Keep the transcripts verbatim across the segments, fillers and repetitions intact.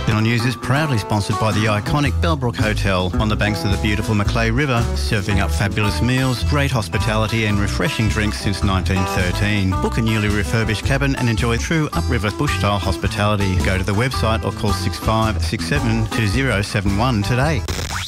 Channel News is proudly sponsored by the iconic Bellbrook Hotel on the banks of the beautiful Macleay River, serving up fabulous meals, great hospitality and refreshing drinks since nineteen thirteen. Book a newly refurbished cabin and enjoy true upriver bush-style hospitality. Go to the website or call six five six seven two zero seven one today.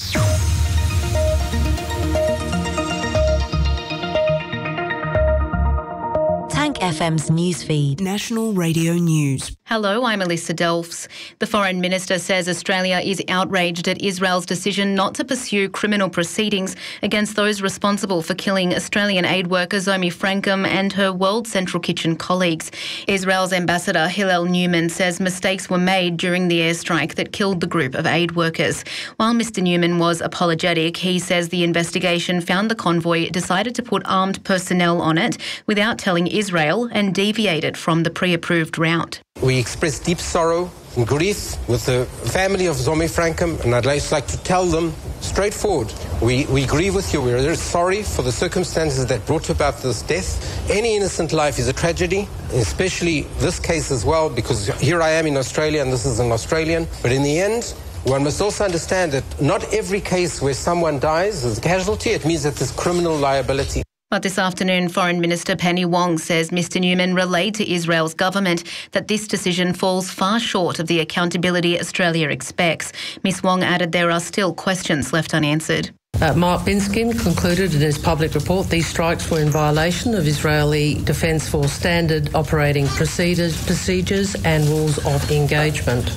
F M's newsfeed. National Radio News. Hello, I'm Alyssa Delfs. The Foreign Minister says Australia is outraged at Israel's decision not to pursue criminal proceedings against those responsible for killing Australian aid worker Zomi Frankham and her World Central Kitchen colleagues. Israel's ambassador Hillel Newman says mistakes were made during the airstrike that killed the group of aid workers. While Mister Newman was apologetic, he says the investigation found the convoy decided to put armed personnel on it without telling Israel and deviated from the pre-approved route. We express deep sorrow and grief with the family of Zomi Frankham, and I'd just like to tell them straightforward, we, we grieve with you. We're very sorry for the circumstances that brought about this death. Any innocent life is a tragedy, especially this case as well, because here I am in Australia and this is an Australian. But in the end, one must also understand that not every case where someone dies is a casualty. It means that there's criminal liability. But this afternoon, Foreign Minister Penny Wong says Mister Newman relayed to Israel's government that this decision falls far short of the accountability Australia expects. Miss Wong added there are still questions left unanswered. Uh, Mark Binskin concluded in his public report these strikes were in violation of Israeli Defence Force standard operating procedures, procedures and rules of engagement.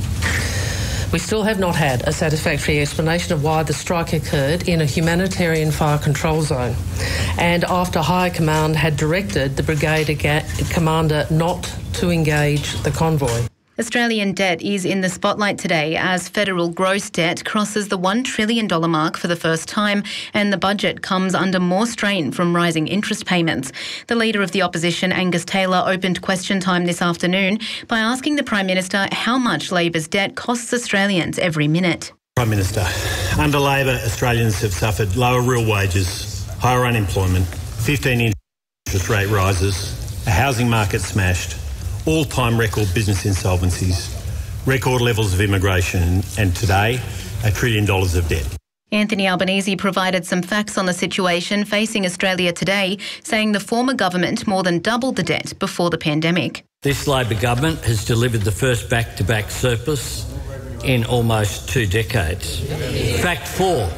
We still have not had a satisfactory explanation of why the strike occurred in a humanitarian fire control zone, and after High Command had directed the brigade commander not to engage the convoy. Australian debt is in the spotlight today as federal gross debt crosses the one trillion dollars mark for the first time, and the budget comes under more strain from rising interest payments. The Leader of the Opposition, Angus Taylor, opened question time this afternoon by asking the Prime Minister how much Labor's debt costs Australians every minute. Prime Minister, under Labor, Australians have suffered lower real wages, higher unemployment, fifteen interest rate rises, a housing market smashed, all-time record business insolvencies, record levels of immigration, and today, a trillion dollars of debt. Anthony Albanese provided some facts on the situation facing Australia today, saying the former government more than doubled the debt before the pandemic. This Labor government has delivered the first back-to-back surplus in almost two decades. Fact four,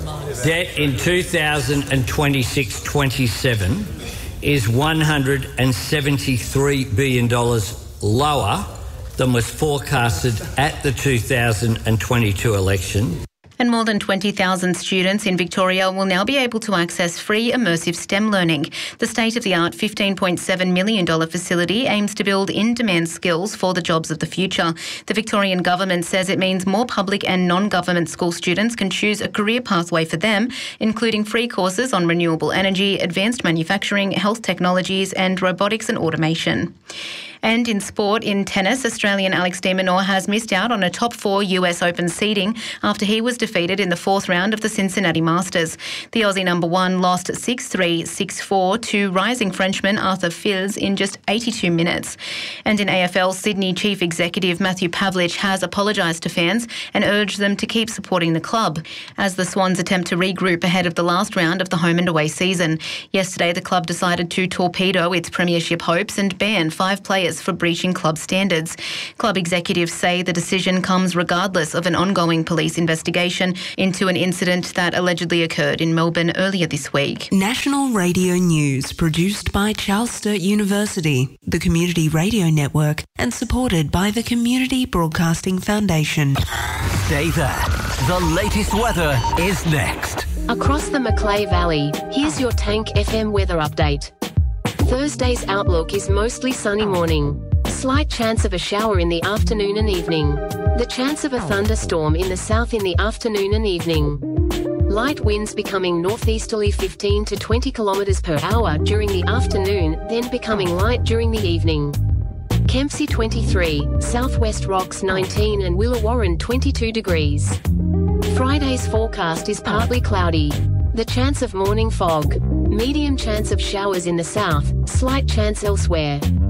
debt in two thousand twenty-six twenty-seven is one hundred seventy-three billion dollars lower than was forecasted at the two thousand twenty-two election. And more than twenty thousand students in Victoria will now be able to access free immersive STEM learning. The state-of-the-art fifteen point seven million dollars facility aims to build in-demand skills for the jobs of the future. The Victorian government says it means more public and non-government school students can choose a career pathway for them, including free courses on renewable energy, advanced manufacturing, health technologies and robotics and automation. And in sport, in tennis, Australian Alex de Minaur has missed out on a top four U S Open seeding after he was defeated in the fourth round of the Cincinnati Masters. The Aussie number one lost six three, six four to rising Frenchman Arthur Fils in just eighty-two minutes. And in A F L, Sydney Chief Executive Matthew Pavlich has apologised to fans and urged them to keep supporting the club as the Swans attempt to regroup ahead of the last round of the home and away season. Yesterday, the club decided to torpedo its premiership hopes and ban five players for breaching club standards. Club executives say the decision comes regardless of an ongoing police investigation into an incident that allegedly occurred in Melbourne earlier this week. National Radio News, produced by Charles Sturt University, the Community Radio Network, and supported by the Community Broadcasting Foundation. Stay there. The latest weather is next. Across the Macleay Valley, here's your Tank F M weather update. Thursday's outlook is mostly sunny morning. Slight chance of a shower in the afternoon and evening. The chance of a thunderstorm in the south in the afternoon and evening. Light winds becoming northeasterly fifteen to twenty kilometres per hour during the afternoon, then becoming light during the evening. Kempsey twenty-three, Southwest Rocks nineteen and Willawarren twenty-two degrees. Friday's forecast is partly cloudy. The chance of morning fog. Medium chance of showers in the south, slight chance elsewhere.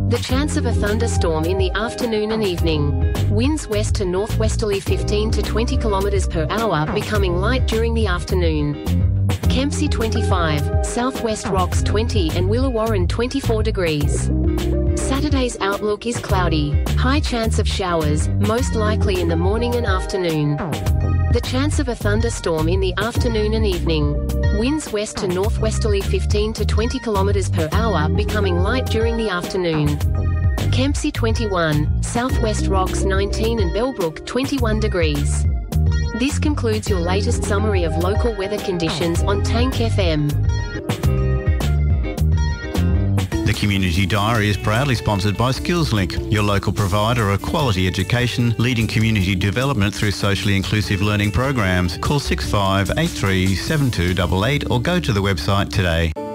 The chance of a thunderstorm in the afternoon and evening. Winds west to northwesterly fifteen to twenty kilometres per hour, becoming light during the afternoon. Kempsey twenty-five, Southwest Rocks twenty and Willawarren twenty-four degrees. Saturday's outlook is cloudy. High chance of showers, most likely in the morning and afternoon. The chance of a thunderstorm in the afternoon and evening. Winds west to northwesterly fifteen to twenty kilometres per hour, becoming light during the afternoon. Kempsey twenty-one, Southwest Rocks nineteen and Bellbrook twenty-one degrees. This concludes your latest summary of local weather conditions on Tank F M. The Community Diary is proudly sponsored by SkillsLink, your local provider of quality education, leading community development through socially inclusive learning programs. Call six five eight three seven two eight eight or go to the website today.